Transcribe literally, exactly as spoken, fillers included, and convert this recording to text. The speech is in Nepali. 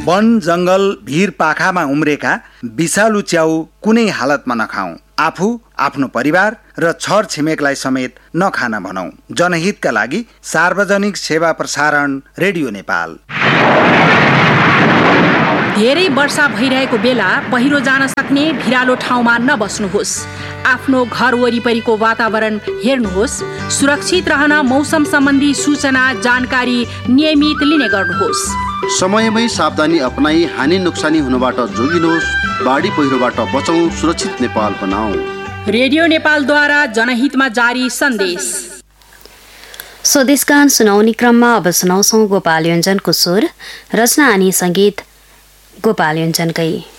वन जंगल भीर पाखामा उम्रेका विषालु च्याउ कुनै हालतमा नखाऊ। आफू, आफ्नो परिवार र छर छिमेकलाई समेत नखान भनौं। जनहितका लागि सार्वजनिक सेवा प्रसारण रेडियो नेपाल। धेरै वर्षा भइरहेको बेला पहिरो जान सक्ने भिरालो ठाउँमा नबस्नुहोस्। आफ्नो घर वरिपरिको वातावरण हेर्नुहोस्। सुरक्षित रहन मौसम सम्बन्धी सूचना जानकारी नियमित लिने गर्नुहोस्। समयमै सावधानी अपनाई हानि नोक्सानी हुनबाट जोगिनुहोस्। बाढी पहिरोबाट बचौं, सुरक्षित नेपाल बनाऊ। रेडियो नेपालद्वारा जनहितमा जारी सन्देश। स्वदेश गान सुनाउने क्रममा अब सुनाउँछौं गोपाल योञ्जनको स्वर, रचना अनि संगीत गोपाल योञ्जनकै।